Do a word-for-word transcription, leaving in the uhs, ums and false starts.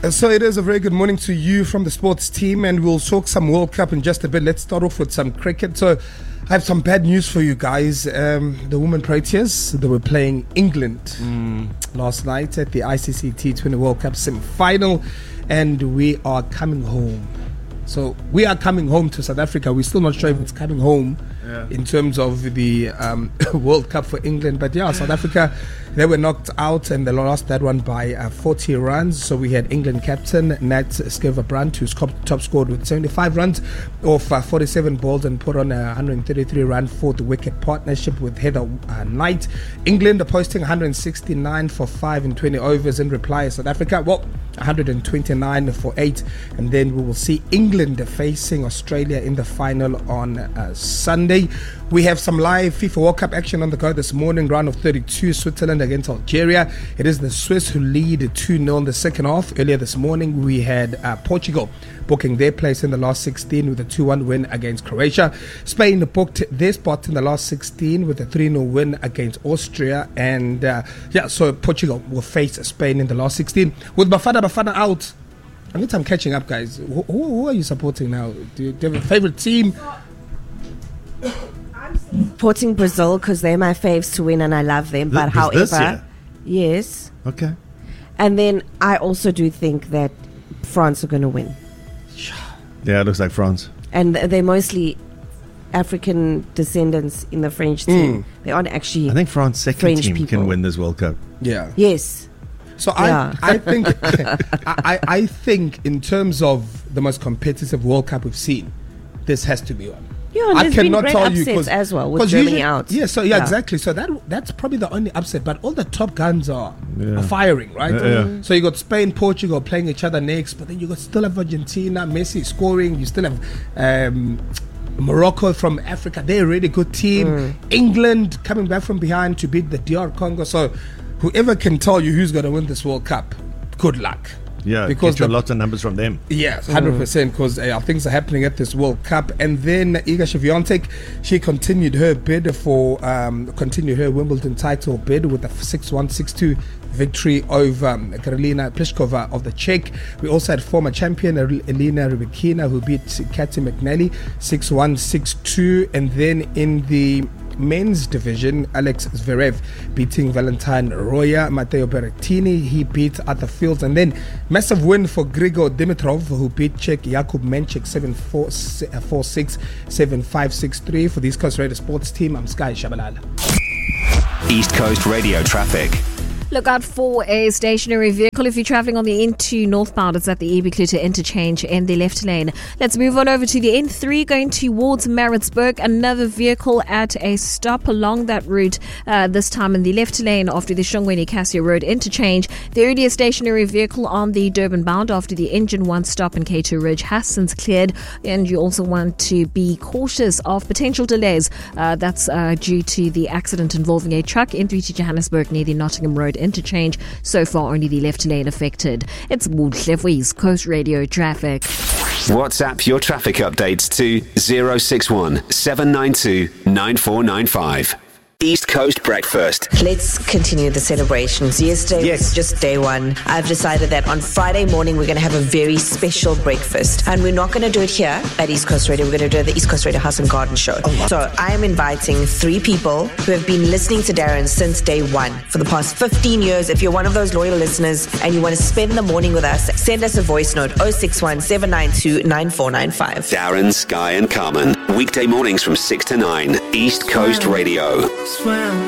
So it is a very good morning to you from the sports team, and we'll talk some World Cup in just a bit. Let's start off with some cricket. So I have some bad news for you guys. Um, the women Proteas, they were playing England mm. last night at the I C C T twenty World Cup semi-final, and we are coming home. So we are coming home to South Africa. We're still not sure if it's coming home yeah. in terms of the um, World Cup for England. But yeah, South Africa, they were knocked out and they lost that one by uh, forty runs. So we had England captain Nat Sciver-Brunt, who's top scored with seventy-five runs off uh, forty-seven balls and put on a one hundred thirty-three run fourth wicket partnership with Heather uh, Knight. England are posting one hundred sixty-nine for five in twenty overs. In reply, South Africa, well, one hundred twenty-nine for eight. And then we will see England facing Australia in the final on uh, Sunday. We have some live FIFA World Cup action on the go this morning. Round of thirty-two, Switzerland against Algeria. It is the Swiss who lead two nil in the second half. Earlier this morning, we had uh, Portugal booking their place in the last sixteen with a two one win against Croatia. Spain booked their spot in the last sixteen with a three nil win against Austria. And uh, yeah, so Portugal will face Spain in the last sixteen. With Bafana Bafana out, I need some catching up, guys. Who, who, who are you supporting now? Do you, do you have a favorite team? I'm supporting Brazil because they're my faves to win and I love them. But Th- however, this year? yes. Okay. And then I also do think that France are going to win. Yeah, it looks like France. And they're mostly African descendants in the French team. Mm. They aren't actually. I think France's second French team people. can win this World Cup. Yeah. Yes. So Yeah. I, I think, I, I think in terms of the most competitive World Cup we've seen, this has to be one. Yeah, and I there's been cannot great tell you upsets 'cause- as well with 'cause Germany usually- out. Yeah, so yeah, Yeah. exactly. So that that's probably the only upset. But all the top guns are, Yeah. are firing, right? Yeah, yeah. So you got Spain, Portugal playing each other next, but then you got still have Argentina, Messi scoring. You still have um, Morocco from Africa. They're a really good team. Mm. England coming back from behind to beat the D R Congo. So whoever can tell you who's going to win this World Cup, good luck. Yeah, Because get you the- lots of numbers from them. Yes, one hundred percent, because uh, things are happening at this World Cup. And then Iga Swiatek, she continued her bid for, um, continued her Wimbledon title bid with a six one, six two victory over um, Karolina Pliskova of the Czech. We also had former champion Elena Rybakina, who beat Katie McNally six one, six two. And then in the men's division, Alex Zverev beating Valentine Roya. Matteo Berrettini, he beat Arthur Fields. And then massive win for Grigor Dimitrov, who beat Czech Jakub Menchik seven four, four six, seven five, six three. For the East Coast Radio Sports team, I'm Sky Shabalala. East Coast Radio traffic. Look out for a stationary vehicle if you're travelling on the N two northbound. It's at the Ebi Klute interchange in the left lane. Let's move on over to the N three going towards Maritzburg. Another vehicle at a stop along that route, uh, this time in the left lane after the Shongweni Cassia Road interchange. The earlier stationary vehicle on the Durban bound after the engine one stop in K two Ridge has since cleared. And you also want to be cautious of potential delays. Uh, that's uh, due to the accident involving a truck in three to Johannesburg near the Nottingham Road interchange. So far, only the left lane affected. It's Woodcliff East Coast Radio traffic. WhatsApp your traffic updates to zero six one, seven nine two, nine four nine five. East Coast Breakfast. Let's continue the celebrations. Yesterday Yes. was just day one. I've decided that on Friday morning we're going to have a very special breakfast. And we're not going to do it here at East Coast Radio. We're going to do it at the East Coast Radio House and Garden Show. Oh, so I am inviting three people who have been listening to Darren since day one for the past fifteen years. If you're one of those loyal listeners and you want to spend the morning with us, send us a voice note oh six one, seven nine two, nine four nine five. Darren, Sky and Carmen. Weekday mornings from six to nine. East Coast Radio.